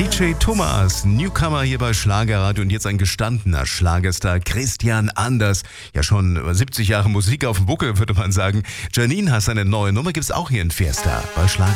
DJ Thomas, Newcomer hier bei Schlagerradio und jetzt ein gestandener Schlagerstar, Christian Anders. Ja, schon 70 Jahre Musik auf dem Buckel, würde man sagen. Janine hat seine neue Nummer, gibt's auch hier in Fiesta bei Schlager.